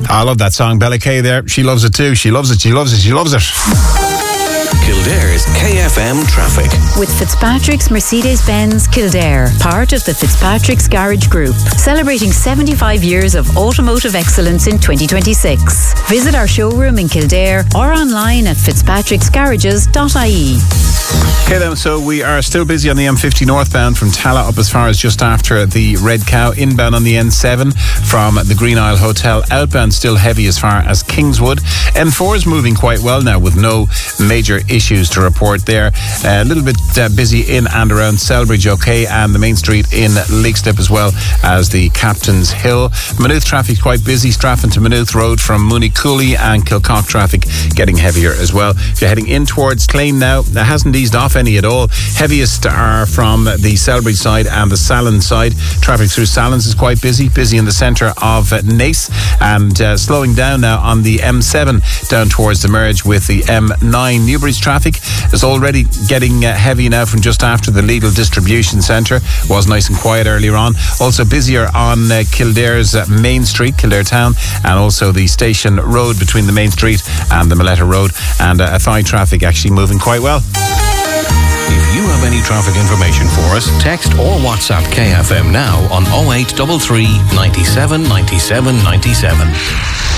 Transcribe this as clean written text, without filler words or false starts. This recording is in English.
I love that song, Bella Kay there. She loves it too. She loves it. She loves it. She loves it. Kildare's KFM traffic. With Fitzpatrick's Mercedes-Benz Kildare, part of the Fitzpatrick's Garage Group, celebrating 75 years of automotive excellence in 2026. Visit our showroom in Kildare or online at fitzpatricksgarages.ie. Okay then, so we are still busy on the M50 northbound from Tala up as far as just after the Red Cow, inbound on the N7 from the Green Isle Hotel, outbound still heavy as far as Kingswood. N4 is moving quite well now with no major issues to report there. A little bit busy in and around Selbridge, okay, and the main street in Leixlip as well as the Captain's Hill. Maynooth traffic quite busy, Strafford to Maynooth Road from Mooney Cooley, and Kilcock traffic getting heavier as well. If you're heading in towards Clane now, that hasn't eased off any at all. Heaviest are from the Selbridge side and the Salon side. Traffic through Salons is quite busy in the centre of Naas, and slowing down now on the M7 down towards the merge with the M9. Newbury's traffic is already getting heavy now from just after the Lidl distribution centre. Was nice and quiet earlier on. Also busier on Kildare's Main Street, Kildare Town, and also the Station Road between the Main Street and the Maletta Road, and Athy traffic actually moving quite well. If you have any traffic information for us, text or WhatsApp KFM now on 0833 97 97 97.